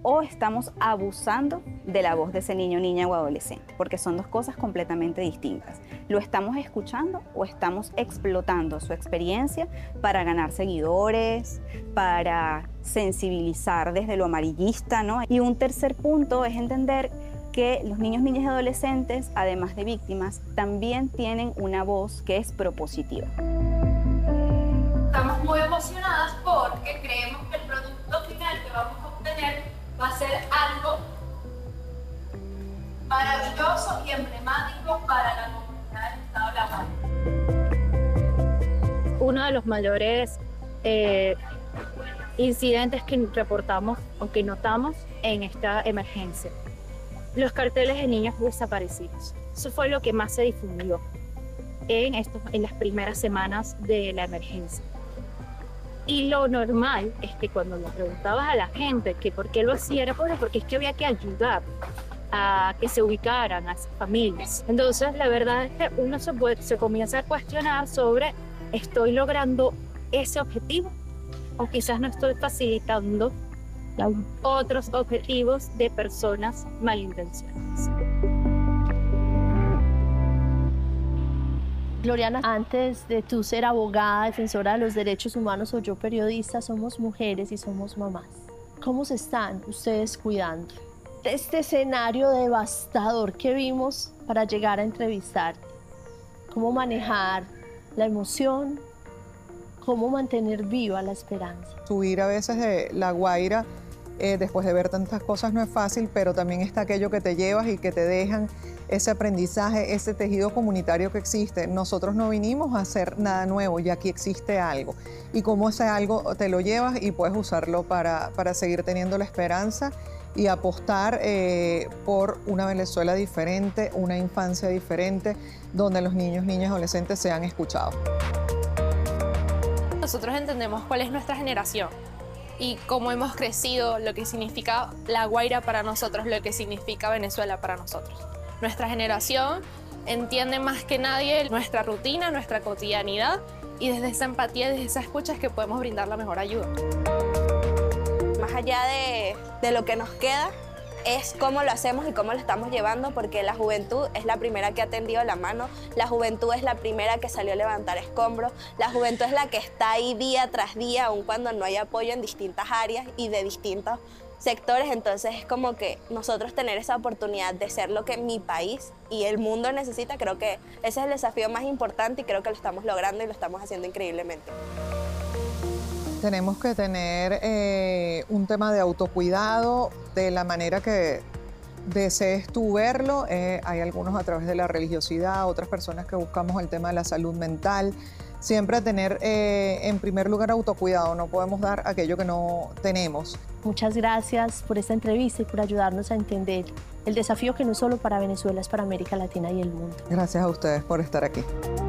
o estamos abusando de la voz de ese niño, niña o adolescente, porque son dos cosas completamente distintas. ¿Lo estamos escuchando o estamos explotando su experiencia para ganar seguidores, para sensibilizar desde lo amarillista, ¿no? Y un tercer punto es entender que los niños, niñas y adolescentes, además de víctimas, también tienen una voz que es propositiva. Estamos muy emocionadas porque creemos que el producto final que vamos a obtener va a ser algo maravilloso y emblemático para la comunidad del estado de La Guaira. Uno de los mayores incidentes que reportamos o que notamos en esta emergencia: los carteles de niños desaparecidos. Eso fue lo que más se difundió en las primeras semanas de la emergencia. Y lo normal es que cuando le preguntabas a la gente que por qué lo hacía, era porque es que había que ayudar a que se ubicaran a esas familias. Entonces, la verdad es que uno se comienza a cuestionar sobre: ¿estoy logrando ese objetivo? O quizás no estoy facilitando otros objetivos de personas malintencionadas. Gloriana, antes de tú ser abogada, defensora de los derechos humanos, o yo periodista, somos mujeres y somos mamás. ¿Cómo se están ustedes cuidando de este escenario devastador que vimos para llegar a entrevistarte? ¿Cómo manejar la emoción? ¿Cómo mantener viva la esperanza? Subir a veces de La Guaira, después de ver tantas cosas, no es fácil, pero también está aquello que te llevas y que te dejan ese aprendizaje, ese tejido comunitario que existe. Nosotros no vinimos a hacer nada nuevo, y aquí existe algo. Y cómo ese algo te lo llevas y puedes usarlo para seguir teniendo la esperanza y apostar por una Venezuela diferente, una infancia diferente, donde los niños, niñas y adolescentes sean escuchados. Nosotros entendemos cuál es nuestra generación y cómo hemos crecido, lo que significa La Guaira para nosotros, lo que significa Venezuela para nosotros. Nuestra generación entiende más que nadie nuestra rutina, nuestra cotidianidad, y desde esa empatía, desde esa escucha es que podemos brindar la mejor ayuda. Más allá de lo que nos queda, es cómo lo hacemos y cómo lo estamos llevando, porque la juventud es la primera que ha tendido la mano, la juventud es la primera que salió a levantar escombros, la juventud es la que está ahí día tras día, aun cuando no hay apoyo en distintas áreas y de distintos sectores. Entonces es como que nosotros tener esa oportunidad de ser lo que mi país y el mundo necesita, creo que ese es el desafío más importante y creo que lo estamos logrando y lo estamos haciendo increíblemente. Tenemos que tener un tema de autocuidado de la manera que desees tú verlo. Hay algunos a través de la religiosidad, otras personas que buscamos el tema de la salud mental. Siempre tener en primer lugar autocuidado, no podemos dar aquello que no tenemos. Muchas gracias por esta entrevista y por ayudarnos a entender el desafío que no solo para Venezuela, es para América Latina y el mundo. Gracias a ustedes por estar aquí.